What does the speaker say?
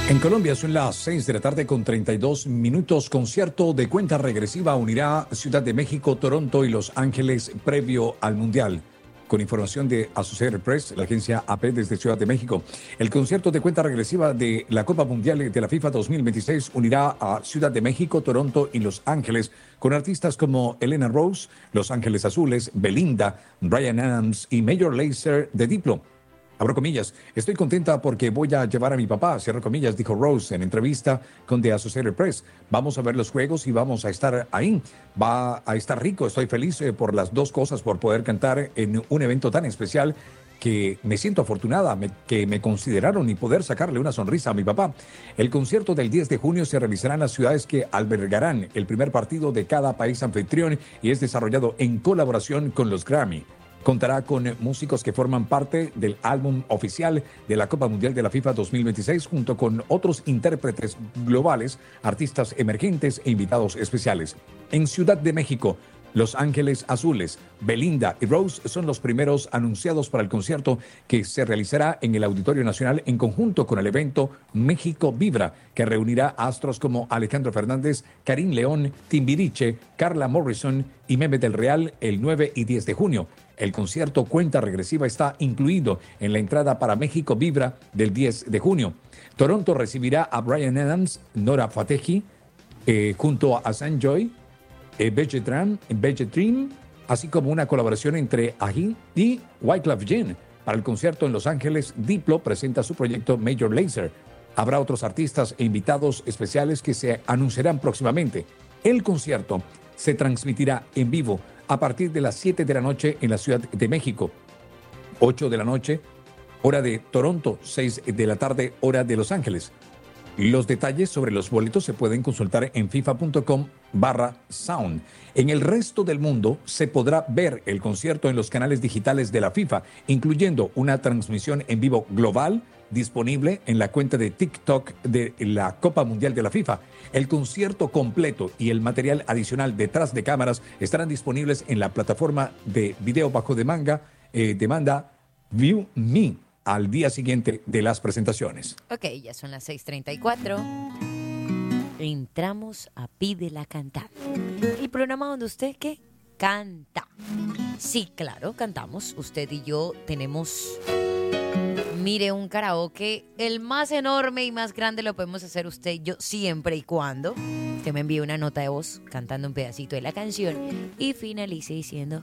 En Colombia son las 6 de la tarde con 32 minutos. Concierto de cuenta regresiva unirá Ciudad de México, Toronto y Los Ángeles previo al Mundial. Con información de Associated Press, la agencia AP desde Ciudad de México. El concierto de cuenta regresiva de la Copa Mundial de la FIFA 2026 unirá a Ciudad de México, Toronto y Los Ángeles con artistas como Elena Rose, Los Ángeles Azules, Belinda, Bryan Adams y Major Lazer de Diplo. Abro comillas, estoy contenta porque voy a llevar a mi papá, cierro comillas, dijo Rose en entrevista con The Associated Press. Vamos a ver los juegos y vamos a estar ahí. Va a estar rico, estoy feliz por las dos cosas, por poder cantar en un evento tan especial que me siento afortunada, que me consideraron y poder sacarle una sonrisa a mi papá. El concierto del 10 de junio se realizará en las ciudades que albergarán el primer partido de cada país anfitrión y es desarrollado en colaboración con los Grammy. Contará con músicos que forman parte del álbum oficial de la Copa Mundial de la FIFA 2026, junto con otros intérpretes globales, artistas emergentes e invitados especiales. En Ciudad de México, Los Ángeles Azules, Belinda y Rose son los primeros anunciados para el concierto que se realizará en el Auditorio Nacional en conjunto con el evento México Vibra, que reunirá a astros como Alejandro Fernández, Karim León, Timbiriche, Carla Morrison y Meme del Real el 9 y 10 de junio. El concierto Cuenta Regresiva está incluido en la entrada para México Vibra del 10 de junio. Toronto recibirá a Bryan Adams, Nora Fatehi, junto a Sanjoy, Vegetrim, así como una colaboración entre Ají y Wyclef Jean. Para el concierto en Los Ángeles, Diplo presenta su proyecto Major Lazer. Habrá otros artistas e invitados especiales que se anunciarán próximamente. El concierto se transmitirá en vivo a partir de las 7 de la noche en la Ciudad de México, 8 de la noche, hora de Toronto, 6 de la tarde, hora de Los Ángeles. Los detalles sobre los boletos se pueden consultar en fifa.com/sound. En el resto del mundo se podrá ver el concierto en los canales digitales de la FIFA, incluyendo una transmisión en vivo global disponible en la cuenta de TikTok de la Copa Mundial de la FIFA. El concierto completo y el material adicional detrás de cámaras estarán disponibles en la plataforma de video bajo demanda ViewMe al día siguiente de las presentaciones. Ok, ya son las 6:34. Entramos a Pídela Cantar. El programa donde usted, ¿qué? Canta. Sí, claro, cantamos. Usted y yo tenemos, mire, un karaoke, el más enorme y más grande lo podemos hacer usted y yo siempre y cuando usted me envíe una nota de voz cantando un pedacito de la canción y finalice diciendo